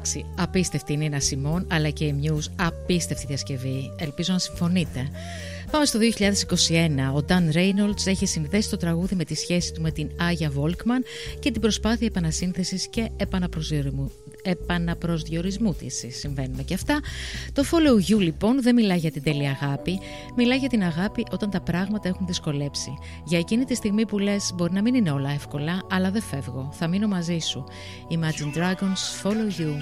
Εντάξει, απίστευτη η Νίνα Σιμών, αλλά και η Muse, απίστευτη διασκευή. Ελπίζω να συμφωνείτε. Πάμε στο 2021. Ο Dan Reynolds έχει συνδέσει το τραγούδι με τη σχέση του με την Άγια Βόλκμαν και την προσπάθεια επανασύνθεσης και επαναπροσδιορισμού της. Συμβαίνουν και αυτά. Το Follow You λοιπόν δεν μιλά για την τέλεια αγάπη, μιλά για την αγάπη όταν τα πράγματα έχουν δυσκολέψει. Για εκείνη τη στιγμή που λες μπορεί να μην είναι όλα εύκολα, αλλά δεν φεύγω, θα μείνω μαζί σου. Imagine Dragons, Follow You.